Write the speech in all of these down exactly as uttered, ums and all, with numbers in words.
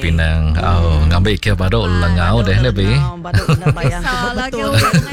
Pinang. Oh, ngambil ke baduk lengau deh lebih. Baduk dah bayang betul.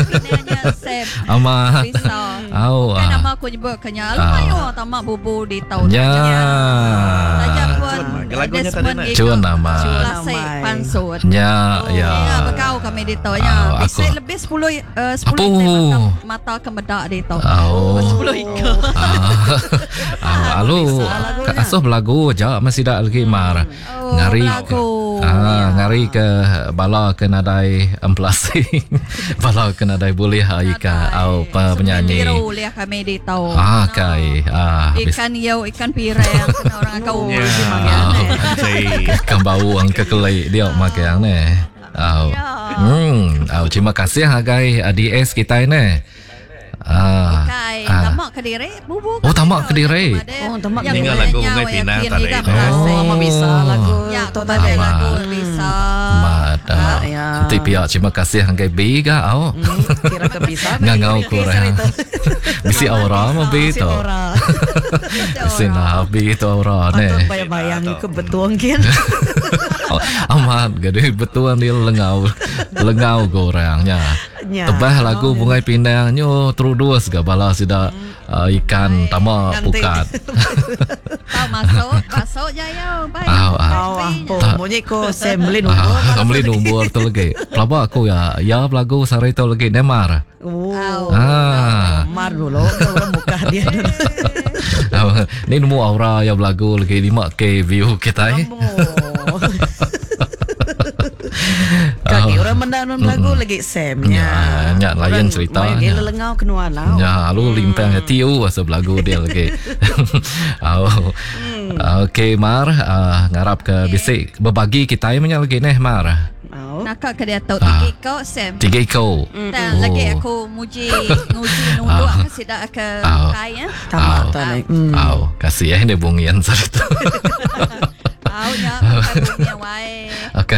Ama. Oh. Kan nama aku nyebut kenya. Lumayan tamak bubu di tahun. Ya. Saja pun lagunya tadi Cuan nama. Lasik pansut. Ya, ya. Ya, berkau kami di tahun. Ya, bisa lebih sepuluh sepuluh mata kemedak di tahun. Oh. sepuluh ikut. Ah, lalu asuh belagu aja masih dak lagi mar. Ngari ke, ah, ngari ke bala ke nadai amplasi. Bala ke nadai boleh aika au penyanyi. Biru lihat kami di tahun. Ah, kai. Ah, ikan hiau, ikan pirang, kena orang kau ikan bau ang kekelai dia makan ni. Au. Hmm, au terima kasih hagai D S kita ini. Ah, Kai, tamak Kediri, bubuk. Oh, tamak Kediri. Oh, tamak Kediri. Tinggal lagu Bunga Pinang tadi. Oh, mak bisa lagu. Ya, tu tadi lagu bisa. Mada. Nanti pihak terima kasih hanggai biga au. Kira ke bisa. Ngangau kurang. Misi aura mau beto. Misi nabi itu aura ne. Patut bayang-bayang ke betuang kian. Amat gede betuan dia lengau. Lengau gorangnya. Tebah lagu Bunga Pinang nyo terudus ke bala sudah uh, ikan tama pukat. Tahu masuk, masuk jaya. Baik. Ah, ah. Monye ko semblin umur. Semblin umur tu lagi. Pelaba aku ya, ya lagu sari tu lagi Nemar. Oh. Ah. Mar dulu, orang muka dia. Ni nemu aura ya lagu lagi lima K view kita eh. Kaki orang mendanun lagu lagi semnya. Ya, lain cerita. Main lengau kenuan lah. Ya, lalu limpang ya tiu asal lagu dia lagi. Oh. Okey, Mar, ngarap ke bisik berbagi kita punya lagi nih, Mar. Nakak ke dia tahu tiga kau sem. Tiga kau. Dan lagi aku muji, muji nunduk aku sidak ke kai ya. Tamat tadi. Au, kasih ya ini bungian cerita. Au ya, bukan bunyi wae.